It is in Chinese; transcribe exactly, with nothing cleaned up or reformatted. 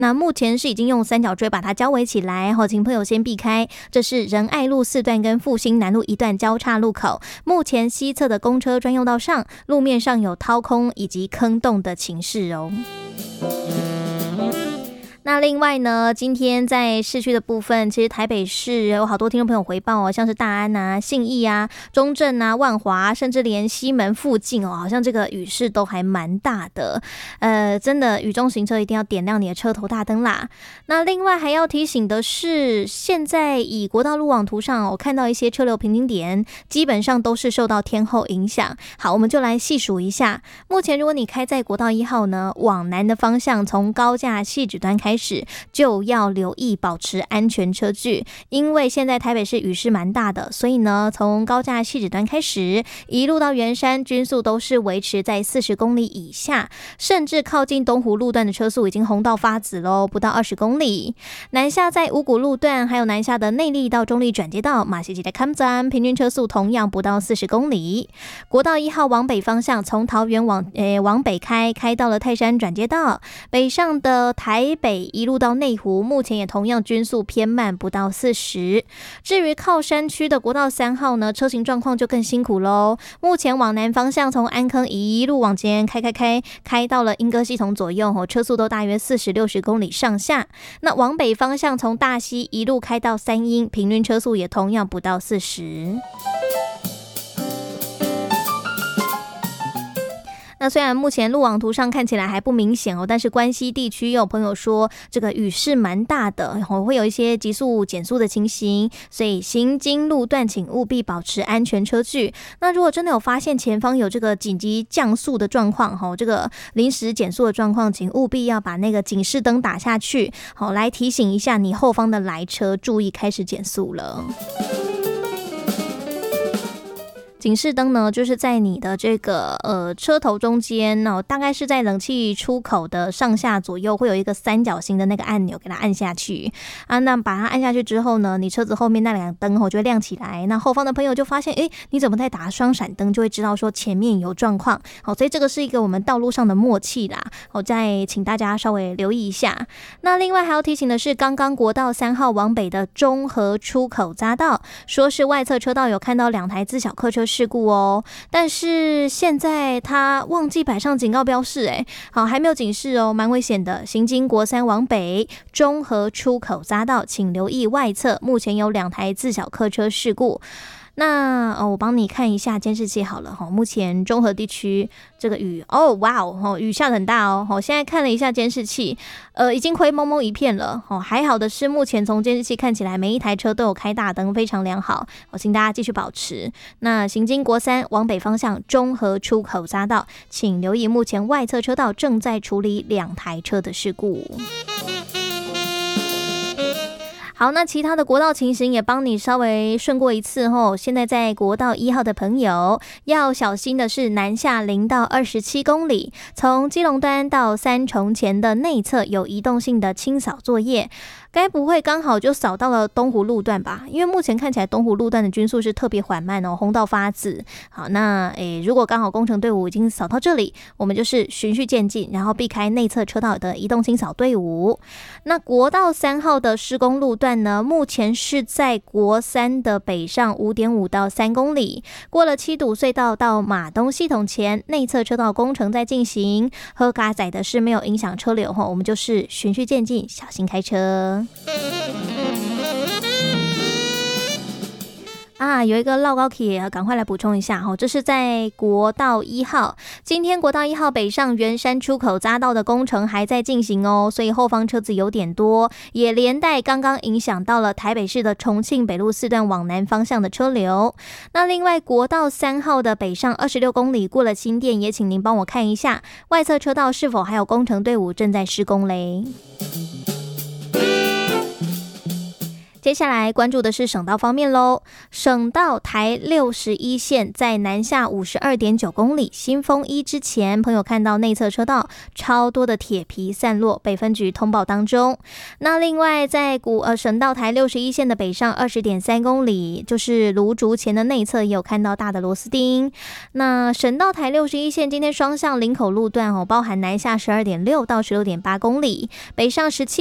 那目前是已经用三角锥把它交围起来，请朋友先避开。这是仁爱路四段跟复兴南路一段交叉路口，目前西侧的公车专用道上路面上有掏空以及坑洞的情势哦。那另外呢，今天在市区的部分，其实台北市有好多听众朋友回报哦，像是大安啊、信义啊、中正啊、万华，甚至连西门附近哦，好像这个雨势都还蛮大的。呃，真的雨中行车一定要点亮你的车头大灯啦。那另外还要提醒的是，现在以国道路网图上，我看到一些车流平均点，基本上都是受到天候影响。好，我们就来细数一下。目前如果你开在国道一号呢，往南的方向，从高架汐止端开始。开始就要留意保持安全车距，因为现在台北市雨势蛮大的，所以呢，从高架汐止端开始一路到圆山，均速都是维持在四十公里以下，甚至靠近东湖路段的车速已经红到发紫咯，不到二十公里。南下在五股路段，还有南下的内坜到中坜转接道，马西基的看站平均车速同样不到四十公里。国道一号往北方向，从桃园往诶往北开，开到了泰山转接道，北上的台北一路到内湖，目前也同样均速偏慢，不到四十。至于靠山区的国道三号呢，车行状况就更辛苦咯。目前往南方向，从安坑一路往前开开开，开到了莺歌系统左右，车速都大约四十六十公里上下。那往北方向，从大溪一路开到三鶯，平均车速也同样不到四十。那虽然目前路网图上看起来还不明显哦，但是关西地区有朋友说这个雨势蛮大的，会有一些急速减速的情形，所以行经路段请务必保持安全车距。那如果真的有发现前方有这个紧急降速的状况，这个临时减速的状况，请务必要把那个警示灯打下去，好来提醒一下你后方的来车注意开始减速了。警示灯呢，就是在你的这个呃车头中间哦，大概是在冷气出口的上下左右会有一个三角形的那个按钮，给它按下去啊。那把它按下去之后呢，你车子后面那两灯哦就会亮起来。那后方的朋友就发现，哎，你怎么在打双闪灯，就会知道说前面有状况。好，所以这个是一个我们道路上的默契啦。我再请大家稍微留意一下。那另外还要提醒的是，刚刚国道三号往北的中和出口匝道，说是外侧车道有看到两台自小客车事故哦，但是现在他忘记摆上警告标示，哎，好，还没有警示哦，蛮危险的。行经国三往北中和出口匝道，请留意外侧，目前有两台自小客车事故。那、哦、我帮你看一下监视器好了，目前中和地区这个雨哦，哇哦，雨下得很大哦。现在看了一下监视器，呃，已经灰蒙蒙一片了。还好的是，目前从监视器看起来，每一台车都有开大灯，非常良好。我请大家继续保持。那行经国三往北方向中和出口匝道，请留意目前外侧车道正在处理两台车的事故。好，那其他的国道情形也帮你稍微顺过一次后，现在在国道一号的朋友要小心的是南下零到二十七公里，从基隆端到三重前的内侧有移动性的清扫作业。该不会刚好就扫到了东湖路段吧？因为目前看起来东湖路段的均速是特别缓慢哦，红到发紫。好，那诶，如果刚好工程队伍已经扫到这里，我们就是循序渐进，然后避开内侧车道的移动清扫队伍。那国道三号的施工路段呢，目前是在国三的北上 五点五到三公里，过了七堵隧道到马东系统前，内侧车道工程在进行，喝嘎仔的是没有影响车流，我们就是循序渐进，小心开车。啊，有一个绕高铁，赶快来补充一下哈，这是在国道一号，今天国道一号北上圆山出口匝道的工程还在进行哦，所以后方车子有点多，也连带刚刚影响到了台北市的重庆北路四段往南方向的车流。那另外国道三号的北上二十六公里过了新店，也请您帮我看一下外侧车道是否还有工程队伍正在施工嘞。 接下来关注的是省道方面喽。省道台六十一线在南下五十二点九公里，新丰一之前，朋友看到内侧车道超多的铁皮散落，北分局通报当中。那另外在古呃省道台六十一线的北上二十点三公里，就是芦竹前的内侧也有看到大的螺丝钉。那省道台六十一线今天双向林口路段哦，包含南下十二点六到十六点八公里，北上十七